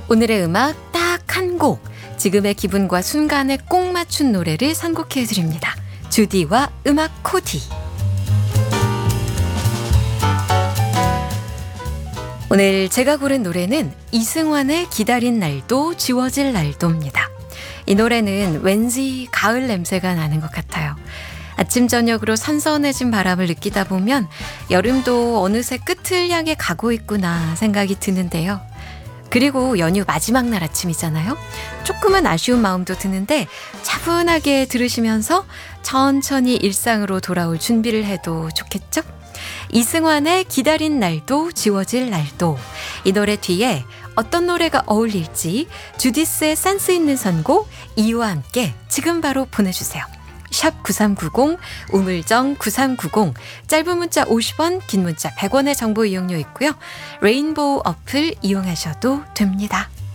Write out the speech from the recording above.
오늘의 음악 딱 한 곡, 지금의 기분과 순간에 꼭 맞춘 노래를 선곡해 드립니다. 주디와 음악 코디. 오늘 제가 고른 노래는 이승환의 기다린 날도 지워질 날도입니다. 이 노래는 왠지 가을 냄새가 나는 것 같아요. 아침 저녁으로 선선해진 바람을 느끼다 보면 여름도 어느새 끝을 향해 가고 있구나 생각이 드는데요. 그리고 연휴 마지막 날 아침이잖아요. 조금은 아쉬운 마음도 드는데 차분하게 들으시면서 천천히 일상으로 돌아올 준비를 해도 좋겠죠? 이승환의 기다린 날도 지워질 날도. 이 노래 뒤에 어떤 노래가 어울릴지 주디스의 센스 있는 선곡 이유와 함께 지금 바로 보내주세요. 샵 9390, 우물정 9390, 짧은 문자 50원, 긴 문자 100원의 정보 이용료 있고요. 레인보우 어플 이용하셔도 됩니다.